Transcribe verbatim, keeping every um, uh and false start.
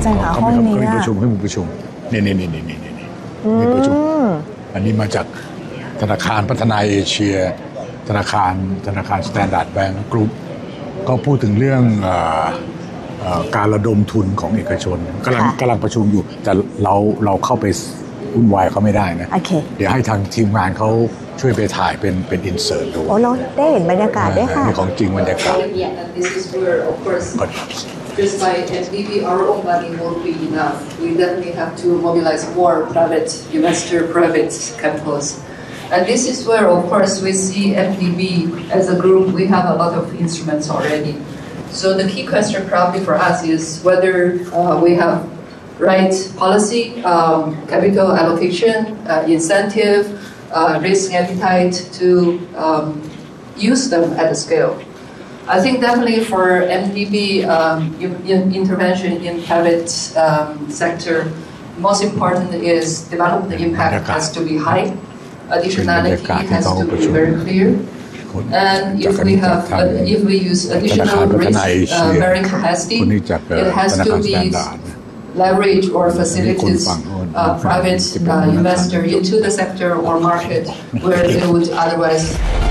จารย์คะห้องนี้เขามีประชุมเขามีประชุมนี่นี่นี่นี่นี่นี่มีประชุมอันนี้มาจากธนาคารพัฒนาเอเชียธนาคารธนาคาร Standard Bank Group ก็พูดถึงเรื่องการระดมทุนของเอกชนกำลังกำลังประชุมอยู่แต่เราเราเข้าไปวุ่นวายเขาไม่ได้นะเดี๋ยวให้ทางทีมงานเขาช่วยไปถ่ายเป็นเป็นอินเสิร์ตดูโอ้เราได้เห็นบรรยากาศด้วยค่ะนี่ของจริงบรรยากาศ Just by M D B, our own money won't be enough. We definitely have to mobilize more private investor, private capitals. And this is where, of course, we see M D B as a group, we have a lot of instruments already. So the key question probably for us is whether uh, we have right policy, um, capital allocation, uh, incentive, uh, risk appetite to um, use them at a scale.I think definitely for M D B um, intervention in private um, sector, most important is development impact has to be high, additionality has to be very clear, and if we have uh, if we use additional risk uh, bearing capacity, it has to be leverage or facilitate uh, private uh, investor into the sector or market where they would otherwise